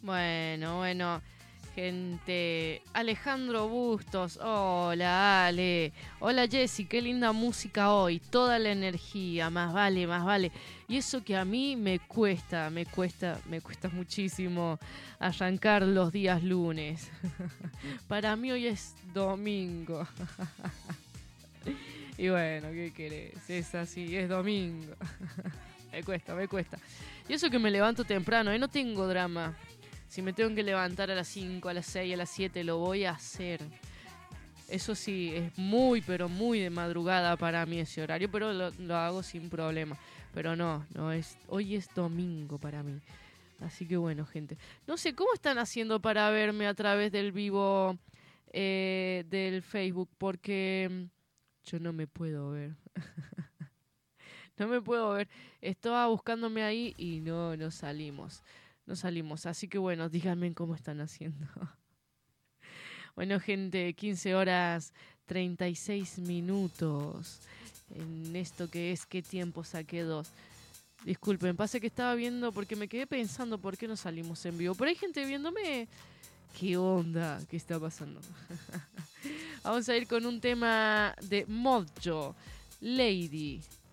Bueno, gente. Alejandro Bustos, hola Ale. Hola Jessy, qué linda música hoy. Toda la energía, más vale, más vale. Y eso que a mí me cuesta muchísimo arrancar los días lunes. Para mí hoy es domingo. Y bueno, ¿qué querés? Es así, es domingo. Me cuesta. Y eso que me levanto temprano, no tengo drama. Si me tengo que levantar a las 5, a las 6, a las 7, lo voy a hacer. Eso sí, es muy, pero muy de madrugada para mí ese horario, pero lo hago sin problema. Pero no es, hoy es domingo para mí. Así que bueno, gente. No sé, ¿cómo están haciendo para verme a través del vivo del Facebook? Porque yo no me puedo ver. No me puedo ver. Estaba buscándome ahí y no salimos. No salimos. Así que bueno, díganme cómo están haciendo. Bueno, gente, 15 horas 36 minutos. En esto que es, ¿qué tiempo saqué 2? Disculpen, pasa que estaba viendo porque me quedé pensando por qué no salimos en vivo. Pero hay gente viéndome. ¿Qué onda? ¿Qué está pasando? Vamos a ir con un tema de Mojo, Lady.